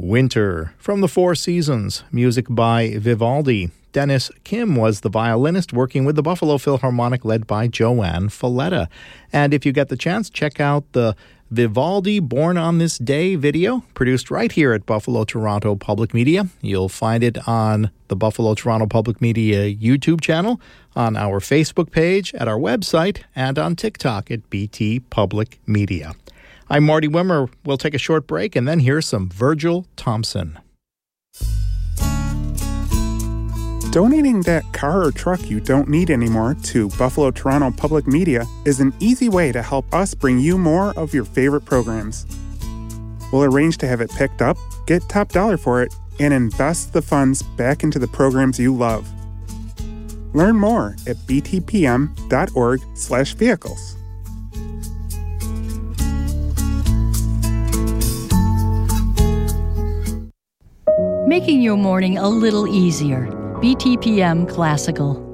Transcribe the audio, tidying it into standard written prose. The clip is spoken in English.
Winter from the Four Seasons, music by Vivaldi. Dennis Kim was the violinist working with the Buffalo Philharmonic led by Joanne Falletta. And if you get the chance, check out the Vivaldi Born on This Day video produced right here at Buffalo Toronto Public Media. You'll find it on the Buffalo Toronto Public Media YouTube channel, on our Facebook page, at our website, and on TikTok at BT Public Media. I'm Marty Wimmer. We'll take a short break and then hear some Virgil Thompson. Donating that car or truck you don't need anymore to Buffalo Toronto Public Media is an easy way to help us bring you more of your favorite programs. We'll arrange to have it picked up, get top dollar for it, and invest the funds back into the programs you love. Learn more at btpm.org/vehicles. Making your morning a little easier. BTPM Classical.